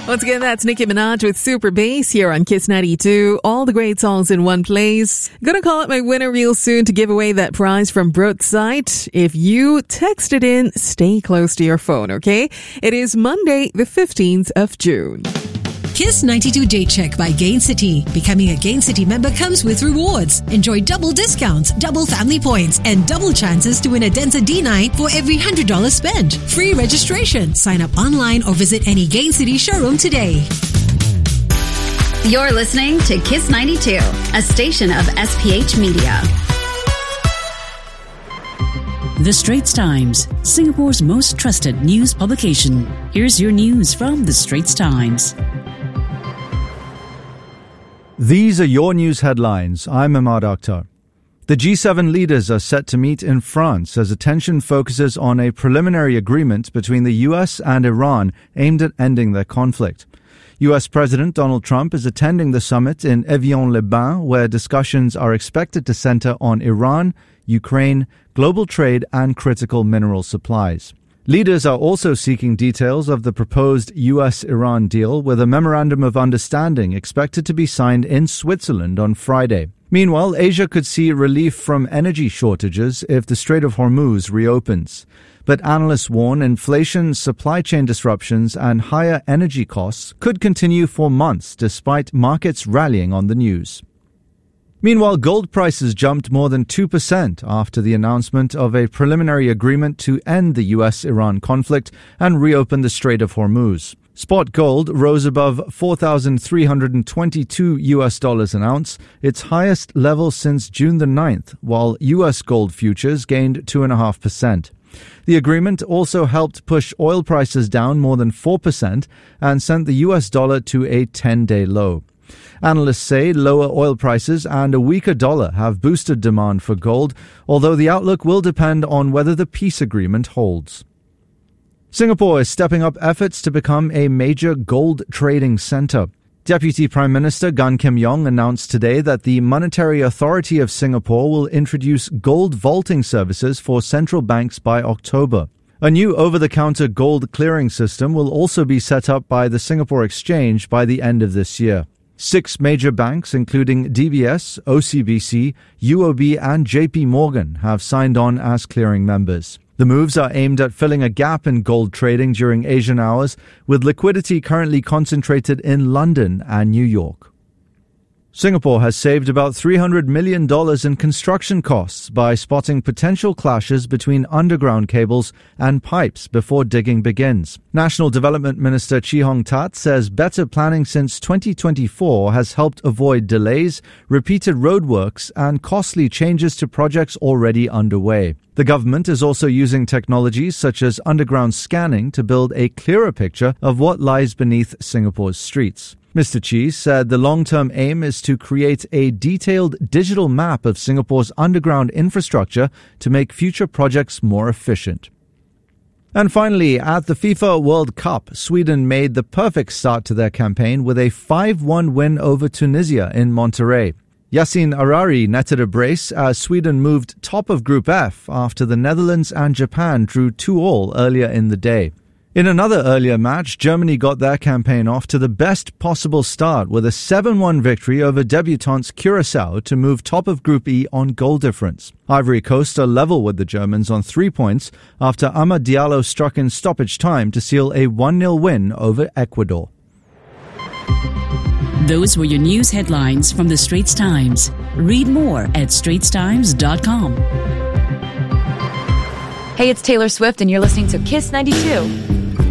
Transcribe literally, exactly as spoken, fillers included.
Once again, that's Nicki Minaj with Super Bass here on Kiss ninety-two. All the great songs in one place. Gonna call out my winner real soon to give away that prize from Broadside. If you text it in, stay close to your phone, okay? It is Monday, the fifteenth of June. Kiss ninety-two Day Check by Gain City. Becoming a Gain City member comes with rewards. Enjoy double discounts, double family points, and double chances to win a Denza D nine for every one hundred dollars spent. Free registration. Sign up online or visit any Gain City showroom today. You're listening to Kiss ninety-two, a station of S P H Media. The Straits Times, Singapore's most trusted news publication. Here's your news from The Straits Times. These are your news headlines. I'm Ahmad Akhtar. The G seven leaders are set to meet in France as attention focuses on a preliminary agreement between the U S and Iran aimed at ending their conflict. U S President Donald Trump is attending the summit in Evian-les-Bains, where discussions are expected to center on Iran, Ukraine, global trade, and critical mineral supplies. Leaders are also seeking details of the proposed U S-Iran deal, with a memorandum of understanding expected to be signed in Switzerland on Friday. Meanwhile, Asia could see relief from energy shortages if the Strait of Hormuz reopens. But analysts warn inflation, supply chain disruptions, and higher energy costs could continue for months despite markets rallying on the news. Meanwhile, gold prices jumped more than two percent after the announcement of a preliminary agreement to end the U S-Iran conflict and reopen the Strait of Hormuz. Spot gold rose above four thousand three hundred twenty-two U S dollars an ounce, its highest level since June the ninth, while U S gold futures gained two point five percent. The agreement also helped push oil prices down more than four percent and sent the U S dollar to a ten-day low. Analysts say lower oil prices and a weaker dollar have boosted demand for gold, although the outlook will depend on whether the peace agreement holds. Singapore is stepping up efforts to become a major gold trading center. Deputy Prime Minister Gan Kim Yong announced today that the Monetary Authority of Singapore will introduce gold vaulting services for central banks by October. A new over-the-counter gold clearing system will also be set up by the Singapore Exchange by the end of this year. Six major banks, including D B S, O C B C, U O B and J P Morgan, have signed on as clearing members. The moves are aimed at filling a gap in gold trading during Asian hours, with liquidity currently concentrated in London and New York. Singapore has saved about three hundred million dollars in construction costs by spotting potential clashes between underground cables and pipes before digging begins. National Development Minister Chee Hong Tat says better planning since twenty twenty-four has helped avoid delays, repeated roadworks, and costly changes to projects already underway. The government is also using technologies such as underground scanning to build a clearer picture of what lies beneath Singapore's streets. Mister Chee said the long-term aim is to create a detailed digital map of Singapore's underground infrastructure to make future projects more efficient. And finally, at the FIFA World Cup, Sweden made the perfect start to their campaign with a five one win over Tunisia in Monterrey. Yassin Arari netted a brace as Sweden moved top of Group F after the Netherlands and Japan drew two all earlier in the day. In another earlier match, Germany got their campaign off to the best possible start with a seven one victory over debutantes Curaçao to move top of Group E on goal difference. Ivory Coast are level with the Germans on three points after Amad Diallo struck in stoppage time to seal a one nil win over Ecuador. Those were your news headlines from The Straits Times. Read more at straits times dot com. Hey, it's Taylor Swift, and you're listening to Kiss ninety-two.